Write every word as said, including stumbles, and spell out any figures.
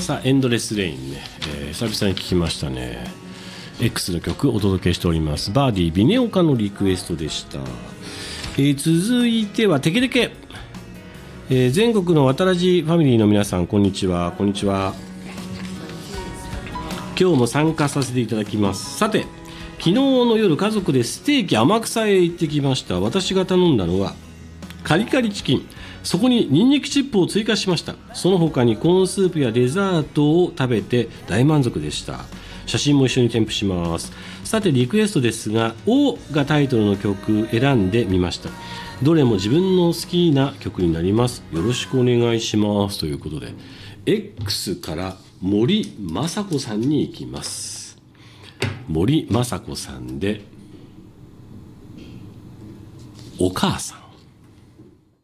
さエンドレスレインね、えー、久々に聞きましたね。 X の曲お届けしております。バーディービネオカのリクエストでした。えー、続いてはテケテケ、えー、全国の渡らじファミリーの皆さん、こんにちは。こんにちは。今日も参加させていただきます。さて、昨日の夜家族でステーキ天草へ行ってきました。私が頼んだのはカリカリチキン、そこにニンニクチップを追加しました。その他にコーンスープやデザートを食べて大満足でした。写真も一緒に添付します。さてリクエストですが、Oがタイトルの曲選んでみました。どれも自分の好きな曲になります。よろしくお願いします、ということで X から森雅子さんに行きます。森雅子さんでお母さん。